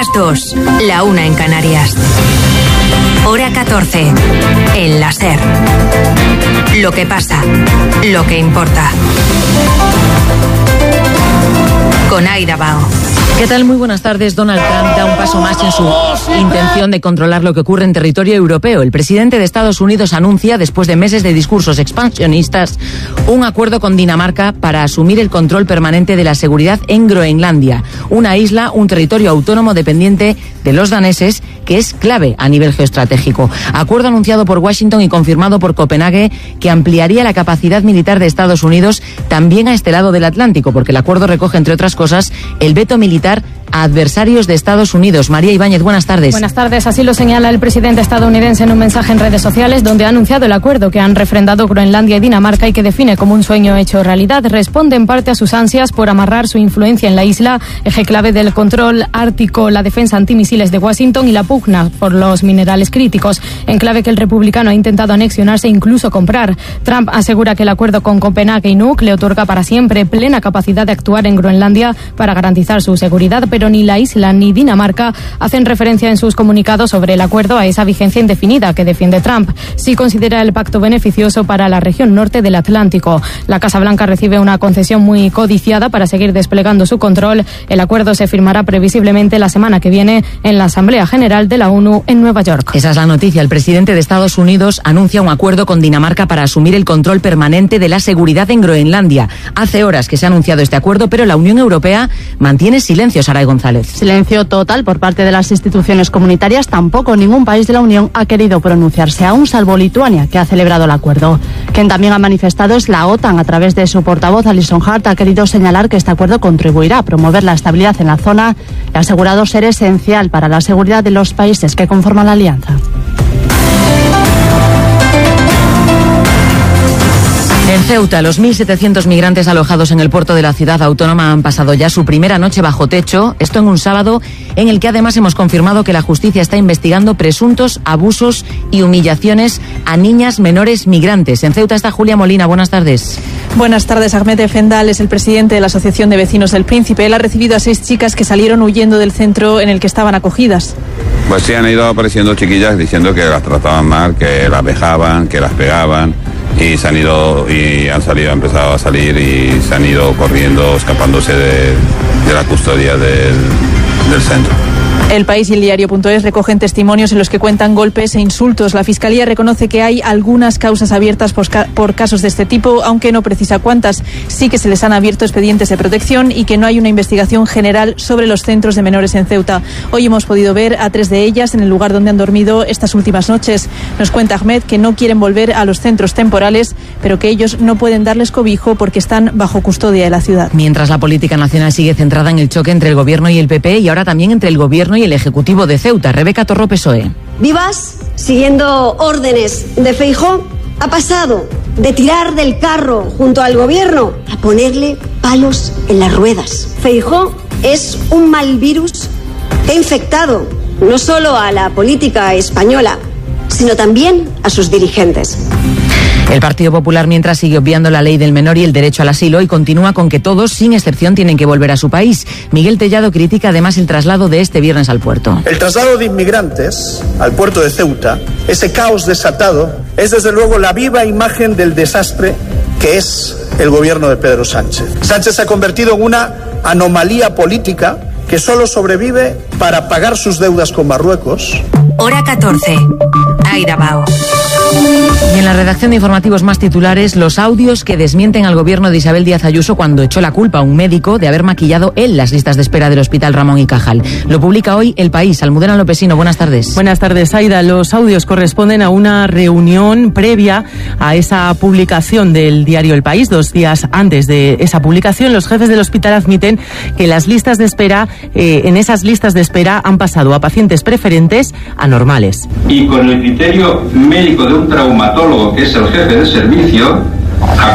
las 2, la 1 en Canarias. Hora 14, en la SER. Lo que pasa, lo que importa. Con Aida Bao. ¿Qué tal? Muy buenas tardes. Donald Trump da un paso más en su intención de controlar lo que ocurre en territorio europeo. El presidente de Estados Unidos anuncia, después de meses de discursos expansionistas, un acuerdo con Dinamarca para asumir el control permanente de la seguridad en Groenlandia, una isla, un territorio autónomo dependiente de los daneses, que es clave a nivel geoestratégico. Acuerdo anunciado por Washington y confirmado por Copenhague, que ampliaría la capacidad militar de Estados Unidos también a este lado del Atlántico, porque el acuerdo recoge, entre otras cosas, el veto militar a adversarios de Estados Unidos. María Ibáñez, buenas tardes. Buenas tardes. Así lo señala el presidente estadounidense en un mensaje en redes sociales, donde ha anunciado el acuerdo que han refrendado Groenlandia y Dinamarca y que define como un sueño hecho realidad. Responde en parte a sus ansias por amarrar su influencia en la isla, eje clave del control ártico, la defensa antimisiles de Washington y la pugna por los minerales críticos, en clave que el republicano ha intentado anexionarse e incluso comprar. Trump asegura que el acuerdo con Copenhague y Nuuk le otorga para siempre plena capacidad de actuar en Groenlandia para garantizar su seguridad, pero ni la isla ni Dinamarca hacen referencia en sus comunicados sobre el acuerdo a esa vigencia indefinida que defiende Trump. Sí considera el pacto beneficioso para la región norte del Atlántico. La Casa Blanca recibe una concesión muy codiciada para seguir desplegando su control. El acuerdo se firmará previsiblemente la semana que viene en la Asamblea General de la ONU en Nueva York. Esa es la noticia. El presidente de Estados Unidos anuncia un acuerdo con Dinamarca para asumir el control permanente de la seguridad en Groenlandia. Hace horas que se ha anunciado este acuerdo, pero la Unión Europea mantiene silencio, Saray González. Silencio total por parte de las instituciones comunitarias. Tampoco ningún país de la Unión ha querido pronunciarse aún, salvo Lituania, que ha celebrado el acuerdo. Quien también ha manifestado es la OTAN. A través de su portavoz, Alison Hart, ha querido señalar que este acuerdo contribuirá a promover la estabilidad en la zona y ha asegurado ser esencial para la seguridad de los países que conforman la alianza. En Ceuta, los 1.700 migrantes alojados en el puerto de la ciudad autónoma han pasado ya su primera noche bajo techo, esto en un sábado en el que además hemos confirmado que la justicia está investigando presuntos abusos y humillaciones a niñas menores migrantes. En Ceuta está Julia Molina, buenas tardes. Buenas tardes. Ahmed Efendal es el presidente de la Asociación de Vecinos del Príncipe. Él ha recibido a 6 chicas que salieron huyendo del centro en el que estaban acogidas. Pues sí, han ido apareciendo chiquillas diciendo que las trataban mal, que las vejaban, que las pegaban. Y se han ido y han empezado a salir y se han ido corriendo, escapándose de la custodia del centro. El País y el Diario.es recogen testimonios en los que cuentan golpes e insultos. La Fiscalía reconoce que hay algunas causas abiertas por casos de este tipo, aunque no precisa cuántas. Sí que se les han abierto expedientes de protección y que no hay una investigación general sobre los centros de menores en Ceuta. Hoy hemos podido ver a 3 de ellas en el lugar donde han dormido estas últimas noches. Nos cuenta Ahmed que no quieren volver a los centros temporales, pero que ellos no pueden darles cobijo porque están bajo custodia de la ciudad. Mientras la política nacional sigue centrada en el choque entre el Gobierno y el PP y ahora también entre el Gobierno y el Ejecutivo de Ceuta. Rebeca Torro, PSOE. Vivas, siguiendo órdenes de Feijóo, ha pasado de tirar del carro junto al Gobierno a ponerle palos en las ruedas. Feijóo es un mal virus que ha infectado no solo a la política española, sino también a sus dirigentes. El Partido Popular, mientras, sigue obviando la ley del menor y el derecho al asilo y continúa con que todos, sin excepción, tienen que volver a su país. Miguel Tellado critica además el traslado de este viernes al puerto. El traslado de inmigrantes al puerto de Ceuta, ese caos desatado, es desde luego la viva imagen del desastre que es el gobierno de Pedro Sánchez. Sánchez se ha convertido en una anomalía política que solo sobrevive para pagar sus deudas con Marruecos. Hora 14. Aida Bao. Y en la redacción de informativos más titulares, los audios que desmienten al gobierno de Isabel Díaz Ayuso cuando echó la culpa a un médico de haber maquillado él las listas de espera del Hospital Ramón y Cajal. Lo publica hoy El País. Almudena Lopesino, buenas tardes. Buenas tardes, Aida. Los audios corresponden a una reunión previa a esa publicación del diario El País. 2 días antes de esa publicación, los jefes del hospital admiten que las listas de espera, en esas listas de espera han pasado a pacientes preferentes a normales. Y con el criterio médico de un traumatólogo, que es el jefe de servicio,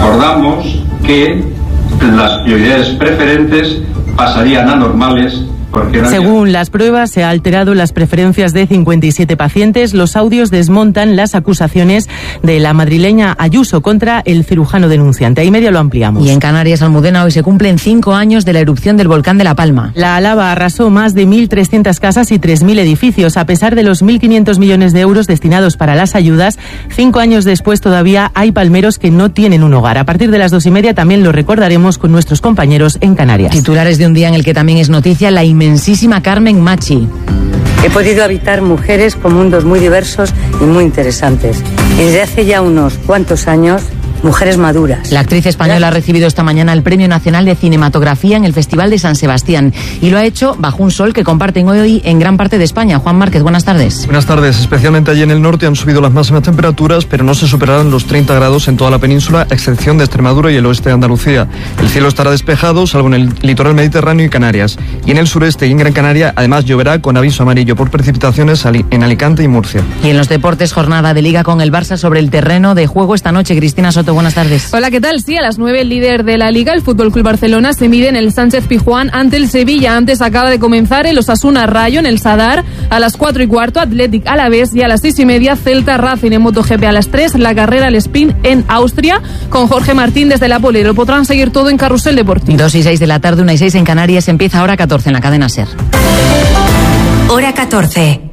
acordamos que las prioridades preferentes pasarían a normales Según las pruebas, se ha alterado las preferencias de 57 pacientes. Los audios desmontan las acusaciones de la madrileña Ayuso contra el cirujano denunciante. Ahí medio lo ampliamos. Y en Canarias, Almudena, hoy se cumplen 5 años de la erupción del volcán de La Palma. La lava arrasó más de 1.300 casas y 3.000 edificios. A pesar de los 1.500 millones de euros destinados para las ayudas, 5 años después todavía hay palmeros que no tienen un hogar. A partir de las 2:30 también lo recordaremos con nuestros compañeros en Canarias. Titulares de un día en el que también es noticia la inmensísima Carmen Machi. He podido habitar mujeres con mundos muy diversos y muy interesantes. Y desde hace ya unos cuantos años, mujeres maduras. La actriz española ha recibido esta mañana el Premio Nacional de Cinematografía en el Festival de San Sebastián y lo ha hecho bajo un sol que comparten hoy en gran parte de España. Juan Márquez, buenas tardes. Buenas tardes. Especialmente allí en el norte han subido las máximas temperaturas, pero no se superarán los 30 grados en toda la península, a excepción de Extremadura y el oeste de Andalucía. El cielo estará despejado, salvo en el litoral mediterráneo y Canarias. Y en el sureste y en Gran Canaria, además, lloverá con aviso amarillo por precipitaciones en Alicante y Murcia. Y en los deportes, jornada de Liga con el Barça sobre el terreno de juego esta noche. Cristina Soto, buenas tardes. Hola, ¿qué tal? Sí, a las 9 el líder de la Liga, el FC Barcelona, se mide en el Sánchez Pizjuán ante el Sevilla. Antes acaba de comenzar el Osasuna Rayo en el Sadar. A las 4:15, Athletic Alavés, y a las 6:30, Celta Racing. En MotoGP a las 3, la carrera al Spin en Austria con Jorge Martín desde La Pole. Lo podrán seguir todo en Carrusel Deportivo. 2:06 de la tarde, 1:06 en Canarias. Empieza Hora 14 en la cadena SER. Hora 14.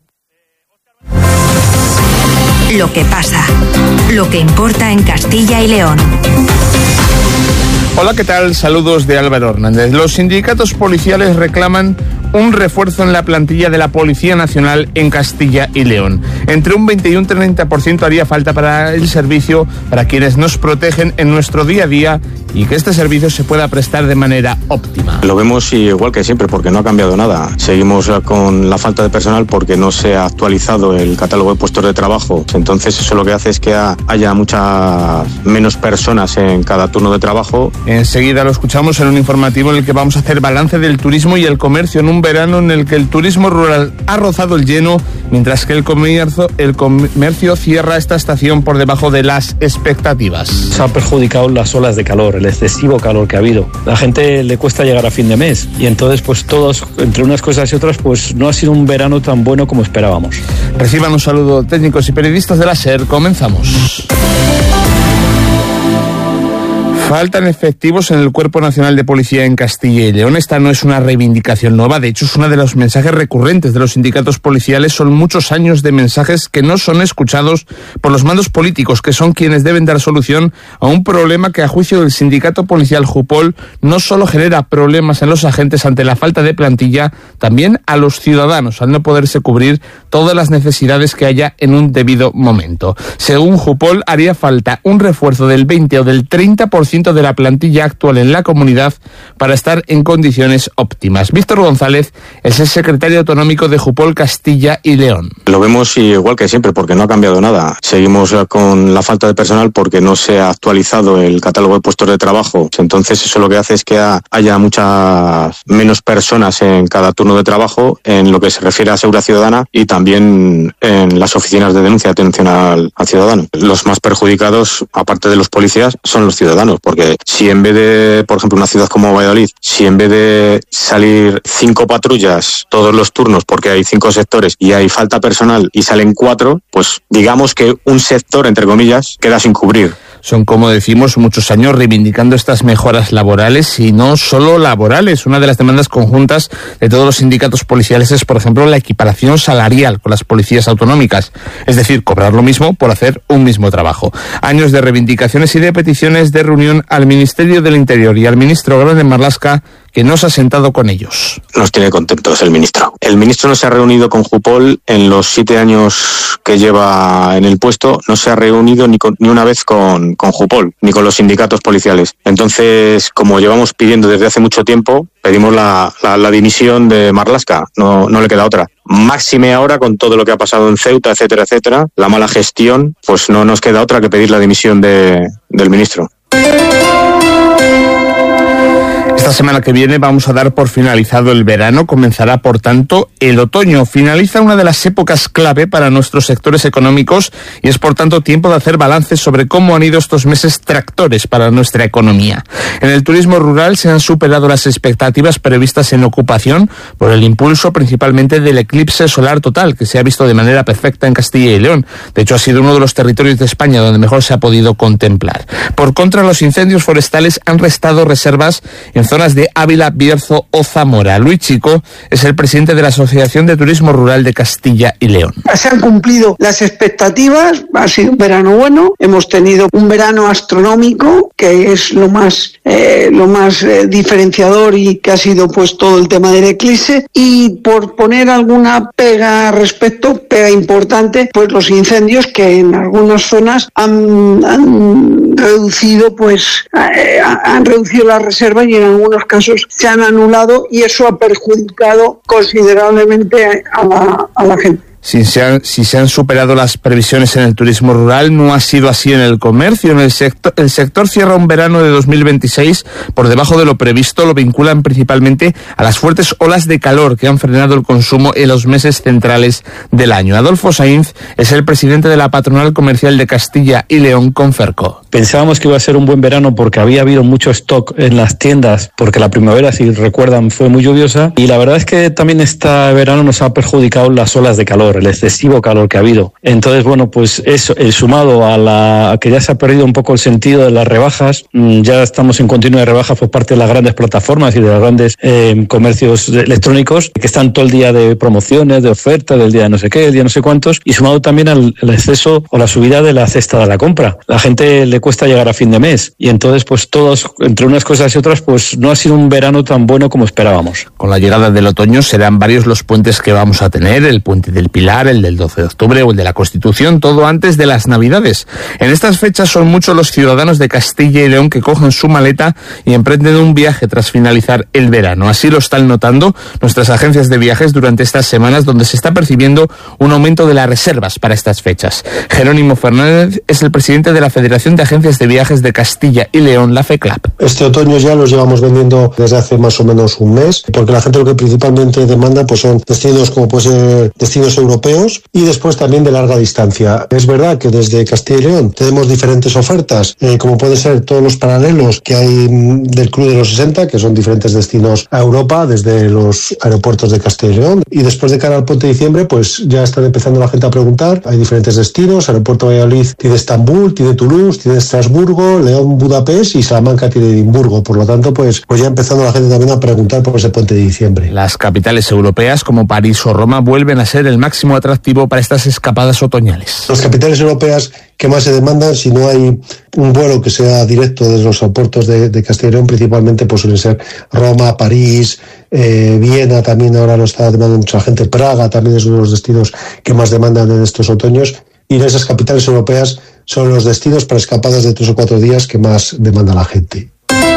Lo que pasa, lo que importa en Castilla y León. Hola, ¿qué tal? Saludos de Álvaro Hernández. Los sindicatos policiales reclaman un refuerzo en la plantilla de la Policía Nacional en Castilla y León. Entre un 20 y un 30% haría falta para el servicio, para quienes nos protegen en nuestro día a día, y que este servicio se pueda prestar de manera óptima. Lo vemos igual que siempre, porque no ha cambiado nada. Seguimos con la falta de personal porque no se ha actualizado el catálogo de puestos de trabajo. Entonces eso lo que hace es que haya muchas menos personas en cada turno de trabajo. Enseguida lo escuchamos en un informativo en el que vamos a hacer balance del turismo y el comercio en un verano en el que el turismo rural ha rozado el lleno, mientras que el comercio cierra esta estación por debajo de las expectativas. Se ha perjudicado las olas de calor, el excesivo calor que ha habido. A la gente le cuesta llegar a fin de mes y entonces pues todos, entre unas cosas y otras, pues no ha sido un verano tan bueno como esperábamos. Reciban un saludo técnicos y periodistas de la SER. Comenzamos. Faltan efectivos en el Cuerpo Nacional de Policía en Castilla y León. Esta no es una reivindicación nueva, de hecho es uno de los mensajes recurrentes de los sindicatos policiales. Son muchos años de mensajes que no son escuchados por los mandos políticos, que son quienes deben dar solución a un problema que, a juicio del sindicato policial Jupol, no solo genera problemas en los agentes ante la falta de plantilla, también a los ciudadanos al no poderse cubrir todas las necesidades que haya en un debido momento. Según Jupol, haría falta un refuerzo del 20 o del 30% de la plantilla actual en la comunidad para estar en condiciones óptimas. Víctor González es el secretario autonómico de Jupol Castilla y León. Lo vemos igual que siempre, porque no ha cambiado nada. Seguimos con la falta de personal porque no se ha actualizado el catálogo de puestos de trabajo. Entonces eso lo que hace es que haya muchas menos personas en cada turno de trabajo en lo que se refiere a seguridad ciudadana y también en las oficinas de denuncia y atención al ciudadano. Los más perjudicados, aparte de los policías, son los ciudadanos. Porque si en vez de, por ejemplo, una ciudad como Valladolid, si en vez de salir 5 patrullas todos los turnos, porque hay 5 sectores y hay falta personal y salen 4, pues digamos que un sector, entre comillas, queda sin cubrir. Son, como decimos, muchos años reivindicando estas mejoras laborales y no solo laborales. Una de las demandas conjuntas de todos los sindicatos policiales es, por ejemplo, la equiparación salarial con las policías autonómicas. Es decir, cobrar lo mismo por hacer un mismo trabajo. Años de reivindicaciones y de peticiones de reunión al Ministerio del Interior y al ministro Grande Marlaska, que no se ha sentado con ellos. Nos tiene contentos el ministro. El ministro no se ha reunido con Jupol en los 7 años que lleva en el puesto, no se ha reunido ni una vez con Jupol, ni con los sindicatos policiales. Entonces, como llevamos pidiendo desde hace mucho tiempo, pedimos la dimisión de Marlaska, no le queda otra. Máxime ahora con todo lo que ha pasado en Ceuta, etcétera, etcétera, la mala gestión, pues no nos queda otra que pedir la dimisión del ministro. Esta semana que viene vamos a dar por finalizado el verano, comenzará por tanto el otoño. Finaliza una de las épocas clave para nuestros sectores económicos y es por tanto tiempo de hacer balances sobre cómo han ido estos meses tractores para nuestra economía. En el turismo rural se han superado las expectativas previstas en ocupación por el impulso principalmente del eclipse solar total que se ha visto de manera perfecta en Castilla y León. De hecho, ha sido uno de los territorios de España donde mejor se ha podido contemplar. Por contra, los incendios forestales han restado reservas en zonas de Ávila, Bierzo o Zamora. Luis Chico es el presidente de la Asociación de Turismo Rural de Castilla y León. Se han cumplido las expectativas, ha sido un verano bueno, hemos tenido un verano astronómico, que es lo más diferenciador y que ha sido pues todo el tema del eclipse, y por poner alguna pega importante, pues los incendios que en algunas zonas han reducido las reservas y en algunos casos se han anulado, y eso ha perjudicado considerablemente a la gente. Si se han superado las previsiones en el turismo rural, no ha sido así en el comercio. El sector cierra un verano de 2026 por debajo de lo previsto. Lo vinculan principalmente a las fuertes olas de calor que han frenado el consumo en los meses centrales del año. Adolfo Sainz es el presidente de la Patronal Comercial de Castilla y León, Conferco. Pensábamos que iba a ser un buen verano porque había habido mucho stock en las tiendas, porque la primavera, si recuerdan, fue muy lluviosa, y la verdad es que también este verano nos ha perjudicado las olas de calor, el excesivo calor que ha habido. Entonces, bueno, pues eso, sumado a que ya se ha perdido un poco el sentido de las rebajas, ya estamos en continua de rebajas por parte de las grandes plataformas y de los grandes comercios electrónicos, que están todo el día de promociones, de ofertas, del día de no sé qué, el día no sé cuántos, y sumado también al exceso o la subida de la cesta de la compra. La gente le cuesta llegar a fin de mes, y entonces pues todos, entre unas cosas y otras, pues no ha sido un verano tan bueno como esperábamos. Con la llegada del otoño serán varios los puentes que vamos a tener, el puente del Pilar, el del 12 de octubre o el de la Constitución, todo antes de las Navidades. En estas fechas son muchos los ciudadanos de Castilla y León que cogen su maleta y emprenden un viaje tras finalizar el verano. Así lo están notando nuestras agencias de viajes durante estas semanas, donde se está percibiendo un aumento de las reservas para estas fechas. Jerónimo Fernández es el presidente de la Federación de Agencias de Viajes de Castilla y León, la FECLAP. Este otoño ya los llevamos vendiendo desde hace más o menos un mes, porque la gente lo que principalmente demanda pues son destinos como puede ser destinos europeos y después también de larga distancia. Es verdad que desde Castilla y León tenemos diferentes ofertas, como puede ser todos los paralelos que hay del Club de los 60, que son diferentes destinos a Europa desde los aeropuertos de Castilla y León, y después de cara al puente de diciembre pues ya están empezando la gente a preguntar. Hay diferentes destinos, Aeropuerto de Valladolid tiene Estambul, tiene Toulouse, tiene Estrasburgo, León, Budapest, y Salamanca tiene Edimburgo. Por lo tanto, pues ya empezando la gente también a preguntar por ese puente de diciembre. Las capitales europeas como París o Roma vuelven a ser el máximo atractivo para estas escapadas otoñales. Las capitales europeas que más se demandan, si no hay un vuelo que sea directo desde los aeropuertos de Castilla y León, principalmente pues suelen ser Roma, París, Viena también ahora lo está demandando mucha gente, Praga también es uno de los destinos que más demandan en estos otoños, y en esas capitales europeas son los destinos para escapadas de 3 o 4 días que más demanda la gente.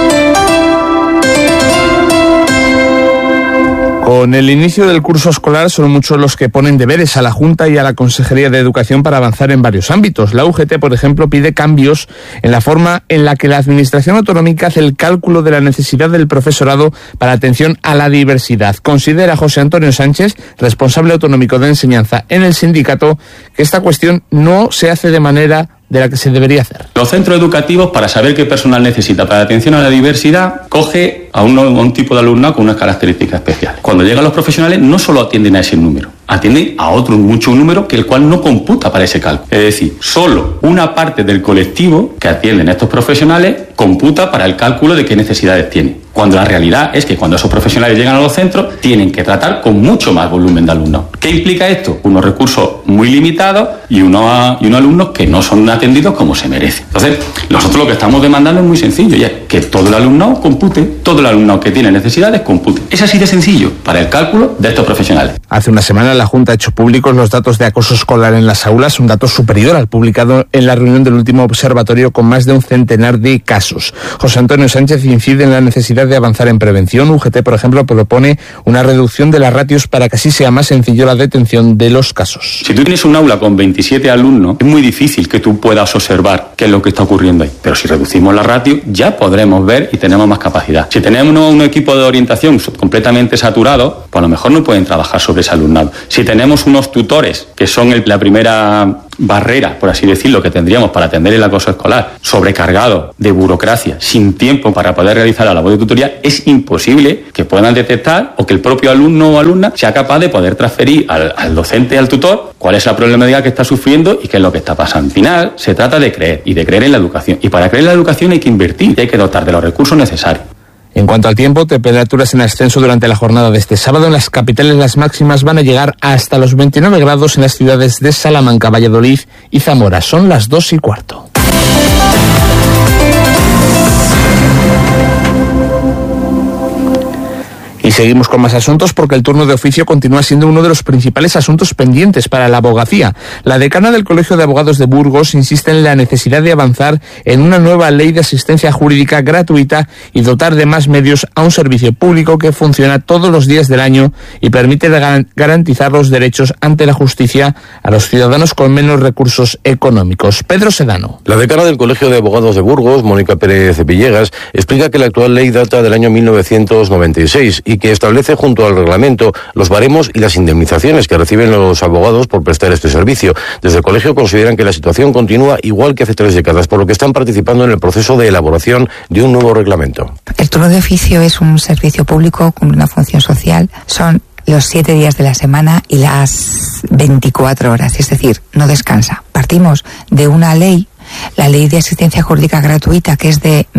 Con el inicio del curso escolar son muchos los que ponen deberes a la Junta y a la Consejería de Educación para avanzar en varios ámbitos. La UGT, por ejemplo, pide cambios en la forma en la que la Administración autonómica hace el cálculo de la necesidad del profesorado para atención a la diversidad. Considera José Antonio Sánchez, responsable autonómico de enseñanza en el sindicato, que esta cuestión no se hace de manera de la que se debería hacer. Los centros educativos, para saber qué personal necesita para atención a la diversidad, coge a un tipo de alumnado con unas características especiales. Cuando llegan los profesionales, no solo atienden a ese número, atienden a otro mucho número que el cual no computa para ese cálculo. Es decir, solo una parte del colectivo que atienden a estos profesionales computa para el cálculo de qué necesidades tiene. Cuando la realidad es que cuando esos profesionales llegan a los centros, tienen que tratar con mucho más volumen de alumnos. ¿Qué implica esto? Unos recursos muy limitados y unos alumnos que no son atendidos como se merece. Entonces, nosotros lo que estamos demandando es muy sencillo, y es que todo el alumnado compute, todo el alumnado que tiene necesidades compute. Es así de sencillo para el cálculo de estos profesionales. Hace una semana la Junta ha hecho públicos los datos de acoso escolar en las aulas, un dato superior al publicado en la reunión del último observatorio con más de un centenar de casos. José Antonio Sánchez incide en la necesidad necesidad de avanzar en prevención. UGT, por ejemplo, propone una reducción de las ratios para que así sea más sencillo la detención de los casos. Si tú tienes un aula con 27 alumnos, es muy difícil que tú puedas observar qué es lo que está ocurriendo ahí. Pero si reducimos la ratio, ya podremos ver y tenemos más capacidad. Si tenemos un equipo de orientación completamente saturado, pues a lo mejor no pueden trabajar sobre ese alumnado. Si tenemos unos tutores, que son la primera barrera, por así decirlo, que tendríamos para atender el acoso escolar, sobrecargado de burocracia, sin tiempo para poder realizar la labor de tutoría, es imposible que puedan detectar o que el propio alumno o alumna sea capaz de poder transferir al docente y al tutor cuál es la problemática que está sufriendo y qué es lo que está pasando. Al final, se trata de creer y de creer en la educación. Y para creer en la educación hay que invertir y hay que dotar de los recursos necesarios. En cuanto al tiempo, temperaturas en ascenso durante la jornada de este sábado. En las capitales las máximas van a llegar hasta los 29 grados en las ciudades de Salamanca, Valladolid y Zamora. Son las 2:15. Y seguimos con más asuntos porque el turno de oficio continúa siendo uno de los principales asuntos pendientes para la abogacía. La decana del Colegio de Abogados de Burgos insiste en la necesidad de avanzar en una nueva ley de asistencia jurídica gratuita y dotar de más medios a un servicio público que funciona todos los días del año y permite garantizar los derechos ante la justicia a los ciudadanos con menos recursos económicos. Pedro Sedano. La decana del Colegio de Abogados de Burgos, Mónica Pérez Villegas, explica que la actual ley data del año 1996 y que establece junto al reglamento los baremos y las indemnizaciones que reciben los abogados por prestar este servicio. Desde el colegio consideran que la situación continúa igual que hace 3 décadas, por lo que están participando en el proceso de elaboración de un nuevo reglamento. El turno de oficio es un servicio público, cumple una función social, son los 7 días de la semana y las 24 horas, es decir, no descansa. Partimos de una ley, la Ley de Asistencia Jurídica Gratuita, que es de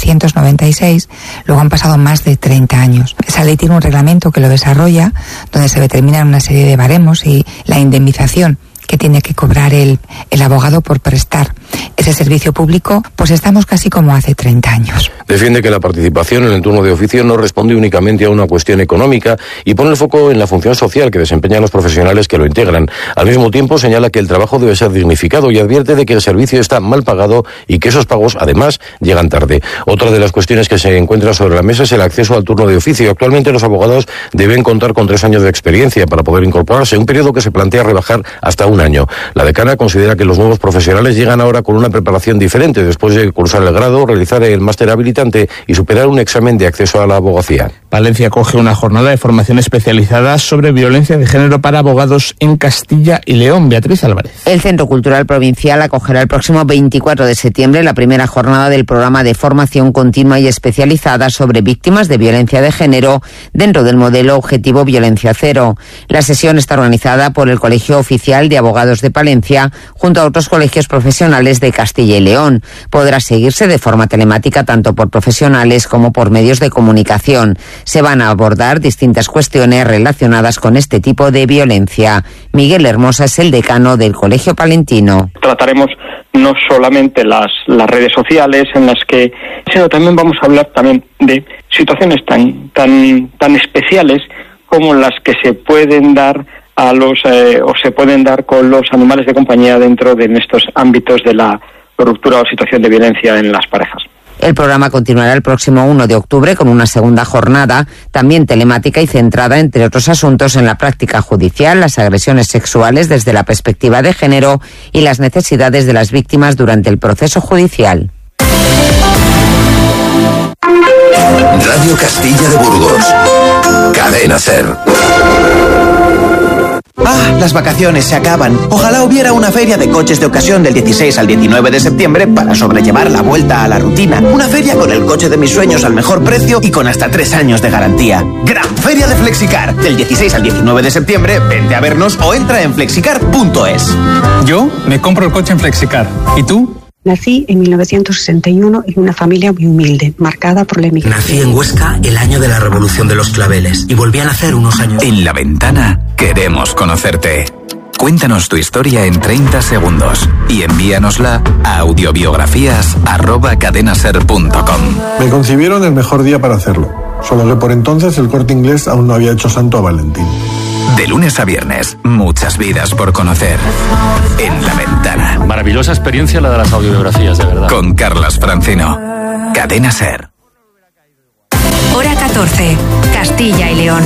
1996, luego han pasado más de 30 años. Esa ley tiene un reglamento que lo desarrolla, donde se determinan una serie de baremos y la indemnización que tiene que cobrar el abogado por prestar ese servicio público, pues estamos casi como hace 30 años. Defiende que la participación en el turno de oficio no responde únicamente a una cuestión económica y pone el foco en la función social que desempeñan los profesionales que lo integran. Al mismo tiempo señala que el trabajo debe ser dignificado y advierte de que el servicio está mal pagado y que esos pagos, además, llegan tarde. Otra de las cuestiones que se encuentra sobre la mesa es el acceso al turno de oficio. Actualmente los abogados deben contar con 3 años de experiencia para poder incorporarse, un periodo que se plantea rebajar hasta 1 año. La decana considera que los nuevos profesionales llegan ahora con una preparación diferente después de cursar el grado, realizar el máster habilitante y superar un examen de acceso a la abogacía. Palencia acoge una jornada de formación especializada sobre violencia de género para abogados en Castilla y León. Beatriz Álvarez. El Centro Cultural Provincial acogerá el próximo 24 de septiembre la primera jornada del programa de formación continua y especializada sobre víctimas de violencia de género dentro del modelo Objetivo Violencia Cero. La sesión está organizada por el Colegio Oficial de Abogados de Palencia junto a otros colegios profesionales de Castilla y León. Podrá seguirse de forma telemática tanto por profesionales como por medios de comunicación. Se van a abordar distintas cuestiones relacionadas con este tipo de violencia. Miguel Hermosa es el decano del Colegio Palentino. Trataremos no solamente las redes sociales sino también vamos a hablar también de situaciones tan especiales como las que se pueden dar con los animales de compañía dentro de estos ámbitos de la ruptura o situación de violencia en las parejas. El programa continuará el próximo 1 de octubre con una segunda jornada, también telemática y centrada, entre otros asuntos, en la práctica judicial, las agresiones sexuales desde la perspectiva de género y las necesidades de las víctimas durante el proceso judicial. Radio Castilla de Burgos. Cadena SER. ¡Ah! Las vacaciones se acaban. Ojalá hubiera una feria de coches de ocasión del 16 al 19 de septiembre para sobrellevar la vuelta a la rutina. Una feria con el coche de mis sueños al mejor precio y con hasta 3 años de garantía. Gran Feria de Flexicar. Del 16 al 19 de septiembre, vente a vernos o entra en flexicar.es. Yo me compro el coche en Flexicar. ¿Y tú? Nací en 1961 en una familia muy humilde, marcada por la emigración. Nací en Huesca el año de la Revolución de los Claveles y volví a nacer unos años. En La Ventana queremos conocerte. Cuéntanos tu historia en 30 segundos y envíanosla a audiobiografías@cadenaser.com. Me concibieron el mejor día para hacerlo, solo que por entonces el Corte Inglés aún no había hecho santo a Valentín. De lunes a viernes, muchas vidas por conocer. En La Ventana. Maravillosa experiencia la de las audiobiografías, de verdad. Con Carlas Francino. Cadena SER. Hora 14, Castilla y León.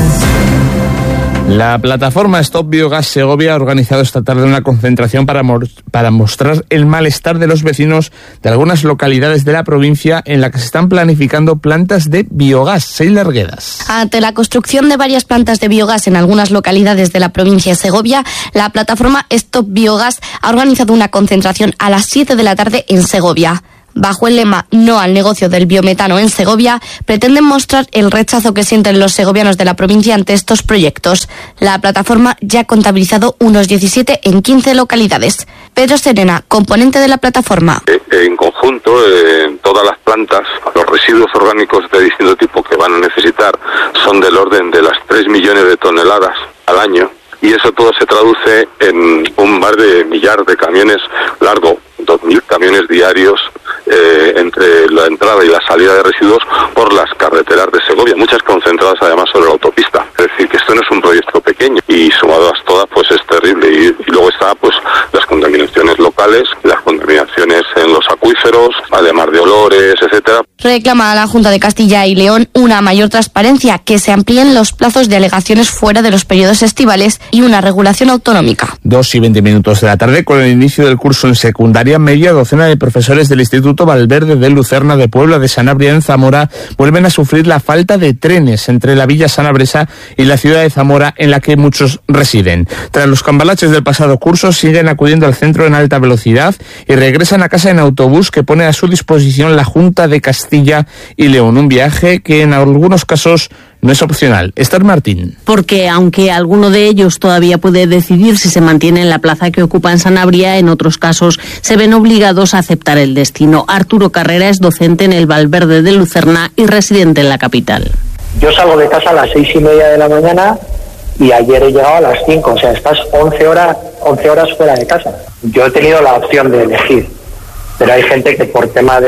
La plataforma Stop Biogas Segovia ha organizado esta tarde una concentración para mostrar el malestar de los vecinos de algunas localidades de la provincia en la que se están planificando plantas de biogás. Sheila Arguedas. Ante la construcción de varias plantas de biogás en algunas localidades de la provincia de Segovia, la plataforma Stop Biogas ha organizado una concentración a las 7 de la tarde en Segovia. Bajo el lema "No al negocio del biometano en Segovia", pretenden mostrar el rechazo que sienten los segovianos de la provincia ante estos proyectos. La plataforma ya ha contabilizado unos 17 en 15 localidades. Pedro Serena, componente de la plataforma. En conjunto, todas las plantas, los residuos orgánicos de distinto tipo que van a necesitar son del orden de las 3 millones de toneladas al año. Y eso todo se traduce en un millar de camiones largo, 2.000 camiones diarios entre la entrada y la salida de residuos por las carreteras de Segovia, muchas concentradas además sobre la autopista. Es decir, que esto no es un proyecto pequeño y sumado a todas pues es terrible. Y luego está pues las contaminaciones locales, las contaminaciones en los acuíferos, además de olores, etcétera. Reclama a la Junta de Castilla y León una mayor transparencia, que se amplíen los plazos de alegaciones fuera de los periodos estivales y una regulación autonómica. 2:20 de la tarde, con el inicio del curso en secundaria, media docena de profesores del Instituto Valverde de Lucerna de Puebla de Sanabria en Zamora vuelven a sufrir la falta de trenes entre la villa sanabresa y la ciudad de Zamora, en la que muchos residen. Tras los cambalaches del pasado curso, siguen acudiendo al centro en alta velocidad y regresan a casa en autobús que pone a su disposición la Junta de Castilla y León, un viaje que en algunos casos no es opcional. Esther Martín. Porque aunque alguno de ellos todavía puede decidir si se mantiene en la plaza que ocupa en Sanabria, en otros casos se ven obligados a aceptar el destino. Arturo Carrera es docente en el Valverde de Lucerna y residente en la capital. Yo salgo de casa a las 6:30 de la mañana y ayer he llegado a las 5, o sea, estás 11 horas fuera de casa. Yo he tenido la opción de elegir, pero hay gente que por tema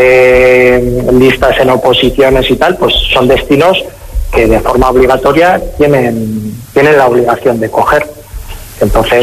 de listas en oposiciones y tal, pues son destinos que de forma obligatoria tienen la obligación de coger. Entonces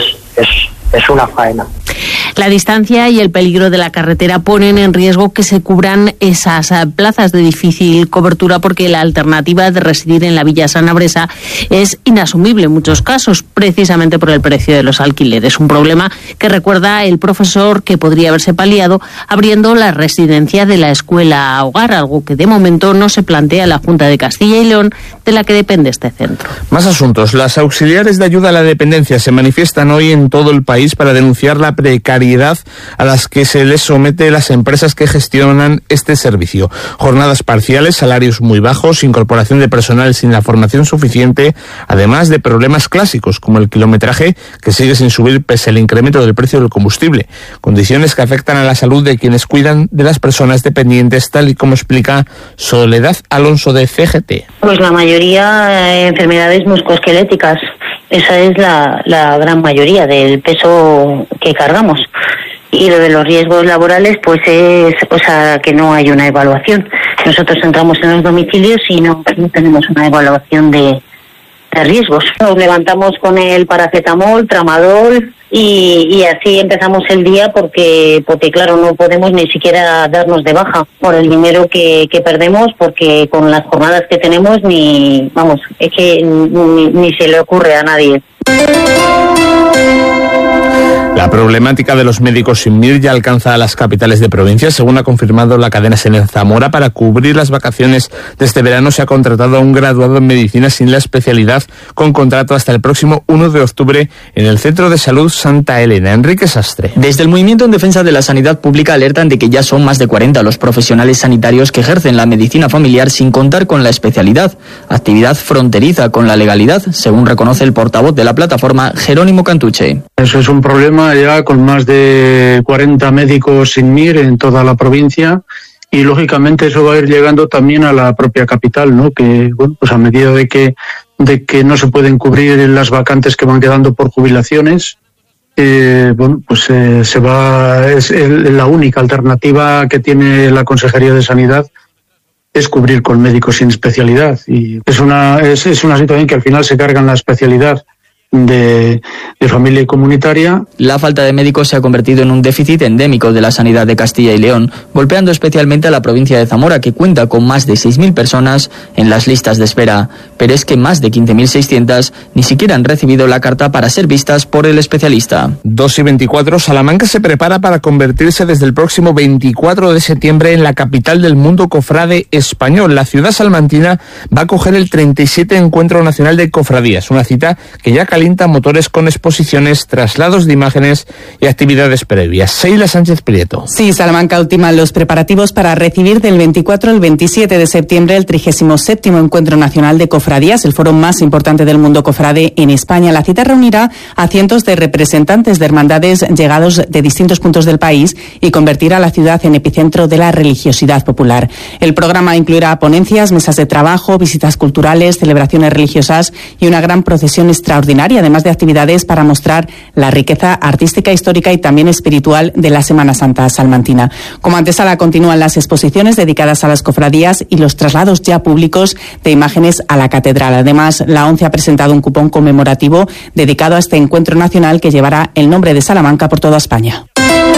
es una faena. La distancia y el peligro de la carretera ponen en riesgo que se cubran esas plazas de difícil cobertura, porque la alternativa de residir en la villa sanabresa es inasumible en muchos casos, precisamente por el precio de los alquileres. Un problema que, recuerda el profesor, que podría haberse paliado abriendo la residencia de la escuela hogar, algo que de momento no se plantea la Junta de Castilla y León, de la que depende este centro. Más asuntos. Las auxiliares de ayuda a la dependencia se manifiestan hoy en todo el país para denunciar la precariedad a las que se les somete las empresas que gestionan este servicio. Jornadas parciales, salarios muy bajos, incorporación de personal sin la formación suficiente, además de problemas clásicos como el kilometraje, que sigue sin subir pese al incremento del precio del combustible. Condiciones que afectan a la salud de quienes cuidan de las personas dependientes, tal y como explica Soledad Alonso de CGT. Pues la mayoría enfermedades musculoesqueléticas. Esa es la gran mayoría del peso que cargamos. Y lo de los riesgos laborales, pues es, que no hay una evaluación. Nosotros entramos en los domicilios y no tenemos una evaluación de riesgos. Nos levantamos con el paracetamol, tramadol y así empezamos el día porque claro, no podemos ni siquiera darnos de baja por el dinero que perdemos, porque con las jornadas que tenemos ni se le ocurre a nadie. La problemática de los médicos sin MIR ya alcanza a las capitales de provincia. Según ha confirmado la cadena SER en Zamora, para cubrir las vacaciones de este verano se ha contratado a un graduado en medicina sin la especialidad, con contrato hasta el próximo 1 de octubre en el Centro de Salud Santa Elena. Enrique Sastre. Desde el Movimiento en Defensa de la Sanidad Pública alertan de que ya son más de 40 los profesionales sanitarios que ejercen la medicina familiar sin contar con la especialidad, actividad fronteriza con la legalidad, según reconoce el portavoz de la plataforma, Jerónimo Cantuche. Eso es un problema ya con más de 40 médicos sin MIR en toda la provincia, y lógicamente eso va a ir llegando también a la propia capital, ¿no? Que bueno, pues a medida de que no se pueden cubrir las vacantes que van quedando por jubilaciones, es la única alternativa que tiene la Consejería de Sanidad, es cubrir con médicos sin especialidad, y es una situación que al final se carga en la especialidad de familia y comunitaria. La falta de médicos se ha convertido en un déficit endémico de la sanidad de Castilla y León, golpeando especialmente a la provincia de Zamora, que cuenta con más de 6.000 personas en las listas de espera. Pero es que más de 15.600 ni siquiera han recibido la carta para ser vistas por el especialista. 2:24, Salamanca se prepara para convertirse desde el próximo 24 de septiembre en la capital del mundo cofrade español. La ciudad salmantina va a acoger el 37 Encuentro Nacional de Cofradías, una cita que ya calienta motores con exposiciones, traslados de imágenes y actividades previas. Seila Sánchez Prieto. Sí, Salamanca ultima los preparativos para recibir del 24 al 27 de septiembre el 37º Encuentro Nacional de Cofradías, el foro más importante del mundo cofrade en España. La cita reunirá a cientos de representantes de hermandades llegados de distintos puntos del país y convertirá a la ciudad en epicentro de la religiosidad popular. El programa incluirá ponencias, mesas de trabajo, visitas culturales, celebraciones religiosas y una gran procesión extraordinaria, además de actividades para mostrar la riqueza artística, histórica y también espiritual de la Semana Santa salmantina. Como antesala continúan las exposiciones dedicadas a las cofradías y los traslados ya públicos de imágenes a la catedral. Además, la ONCE ha presentado un cupón conmemorativo dedicado a este encuentro nacional que llevará el nombre de Salamanca por toda España.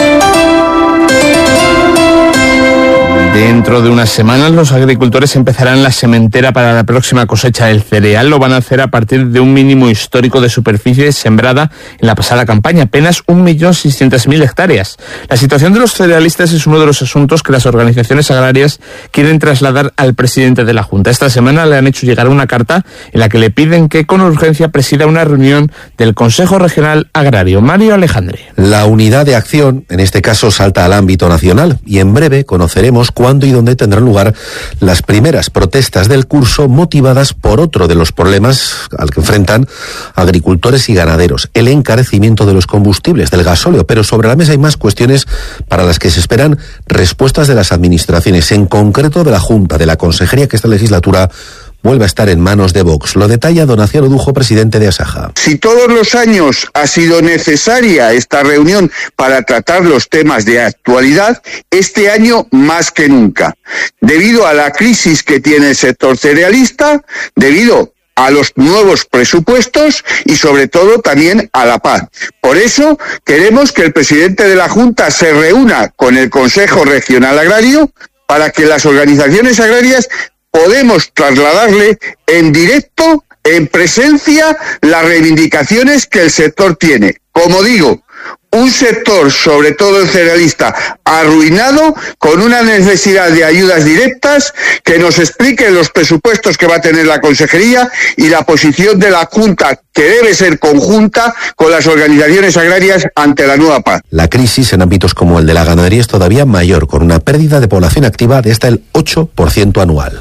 Dentro de unas semanas los agricultores empezarán la sementera para la próxima cosecha del cereal. Lo van a hacer a partir de un mínimo histórico de superficie sembrada en la pasada campaña, apenas 1.600.000 hectáreas. La situación de los cerealistas es uno de los asuntos que las organizaciones agrarias quieren trasladar al presidente de la Junta. Esta semana le han hecho llegar una carta en la que le piden que con urgencia presida una reunión del Consejo Regional Agrario. Mario Alejandre. La unidad de acción, en este caso, salta al ámbito nacional y en breve conoceremos cuándo y dónde tendrán lugar las primeras protestas del curso motivadas por otro de los problemas al que enfrentan agricultores y ganaderos, el encarecimiento de los combustibles, del gasóleo. Pero sobre la mesa hay más cuestiones para las que se esperan respuestas de las administraciones, en concreto de la Junta, de la Consejería, que esta legislatura vuelve a estar en manos de Vox. Lo detalla don Aciano Dujo, presidente de Asaja. Si todos los años ha sido necesaria esta reunión para tratar los temas de actualidad, este año más que nunca. Debido a la crisis que tiene el sector cerealista, debido a los nuevos presupuestos y sobre todo también a la paz. Por eso queremos que el presidente de la Junta se reúna con el Consejo Regional Agrario para que las organizaciones agrarias podemos trasladarle en directo, en presencia, las reivindicaciones que el sector tiene. Como digo, un sector, sobre todo el cerealista, arruinado, con una necesidad de ayudas directas, que nos explique los presupuestos que va a tener la Consejería y la posición de la Junta, que debe ser conjunta con las organizaciones agrarias ante la nueva PAC. La crisis en ámbitos como el de la ganadería es todavía mayor, con una pérdida de población activa de hasta el 8% anual.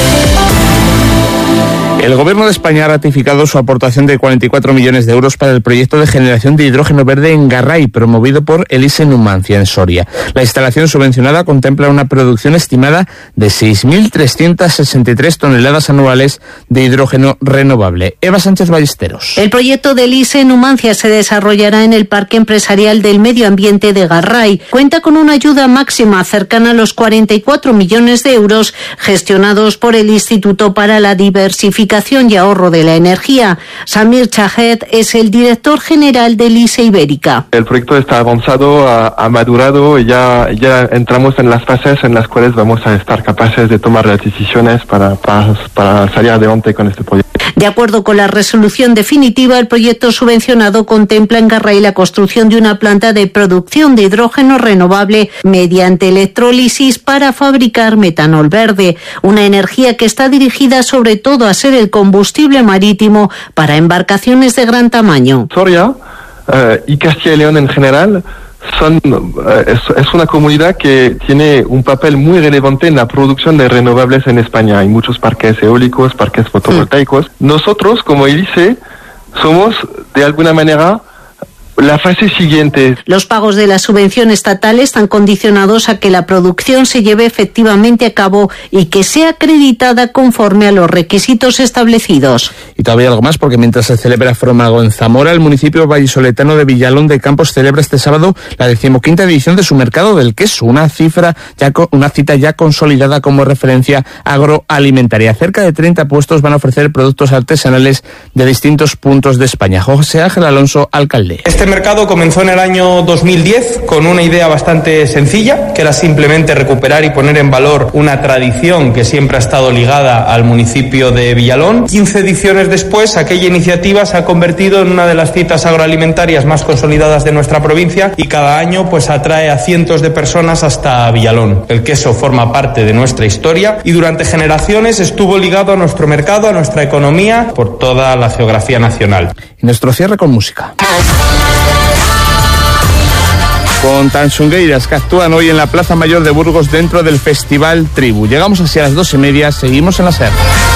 El Gobierno de España ha ratificado su aportación de 44 millones de euros para el proyecto de generación de hidrógeno verde en Garray, promovido por Elise Numancia, en Soria. La instalación subvencionada contempla una producción estimada de 6.363 toneladas anuales de hidrógeno renovable. Eva Sánchez Ballesteros. El proyecto de Elise Numancia se desarrollará en el Parque Empresarial del Medio Ambiente de Garray. Cuenta con una ayuda máxima cercana a los 44 millones de euros gestionados por el Instituto para la Diversificación y Ahorro de la Energía. Samir Chahed es el director general de Elise Ibérica. El proyecto está avanzado, ha madurado y ya entramos en las fases en las cuales vamos a estar capaces de tomar las decisiones para salir adelante con este proyecto. De acuerdo con la resolución definitiva, el proyecto subvencionado contempla en Garray la construcción de una planta de producción de hidrógeno renovable mediante electrólisis para fabricar metanol verde, una energía que está dirigida sobre todo a ser el combustible marítimo para embarcaciones de gran tamaño. Soria y Castilla y León en general es una comunidad que tiene un papel muy relevante en la producción de renovables en España. Hay muchos parques eólicos, parques fotovoltaicos. Nosotros, como Elise, somos de alguna manera La fase siguiente. Los pagos de la subvención estatal están condicionados a que la producción se lleve efectivamente a cabo y que sea acreditada conforme a los requisitos establecidos. Y todavía algo más, porque mientras se celebra Frómago en Zamora, el municipio vallisoletano de Villalón de Campos celebra este sábado la 15ª edición de su mercado del queso, una cita ya consolidada como referencia agroalimentaria. Cerca de 30 puestos van a ofrecer productos artesanales de distintos puntos de España. José Ángel Alonso, alcalde. Este mercado comenzó en el año 2010 con una idea bastante sencilla, que era simplemente recuperar y poner en valor una tradición que siempre ha estado ligada al municipio de Villalón. 15 ediciones después, aquella iniciativa se ha convertido en una de las citas agroalimentarias más consolidadas de nuestra provincia y cada año pues atrae a cientos de personas hasta Villalón. El queso forma parte de nuestra historia y durante generaciones estuvo ligado a nuestro mercado, a nuestra economía, por toda la geografía nacional. Y nuestro cierre con música. Con Tanxungueiras, que actúan hoy en la Plaza Mayor de Burgos dentro del Festival Tribu. Llegamos así a las 2:30, seguimos en la SER.